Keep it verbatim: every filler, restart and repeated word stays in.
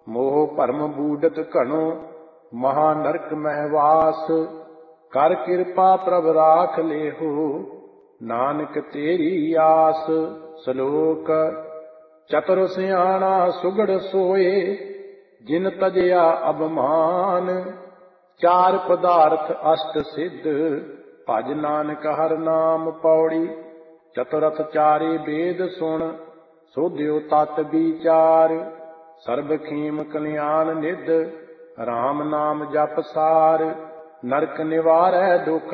ਮੋਹ ਭਰਮ ਬੂਡਤ ਘਣੋ ਮਹਾ ਨਰਕ ਮਹਿਵਾਸ। ਕਰ ਕਿਰਪਾ ਪ੍ਰਭ ਰਾਖ ਲੇਹੋ ਨਾਨਕ ਤੇਰੀ ਆਸ। ਸ਼ਲੋਕ ਚਤੁਰ ਸਿਆਣਾ ਸੁਗੜ ਸੋਏ ਜਿਨ ਤਜਿਆ ਅਭਮਾਨ। ਚਾਰ ਪਦਾਰਥ ਅਸ਼ਟ ਸਿੱਧ ਭਜ ਨਾਨਕ ਹਰਿ ਨਾਮ ਪੌੜੀ। ਚਤੁਰਥ ਚਾਰੇ ਵੇਦ ਸੁਣ ਸੋਧਿਓ ਤਤ ਵਿਚਾਰ। ਸਰਬ ਖੇਮ ਕਲਿਆਣ ਨਿਧ ਰਾਮ ਨਾਮ ਜਪ ਸਾਰ। ਨਰਕ ਨਿਵਾਰੈ ਦੁਖ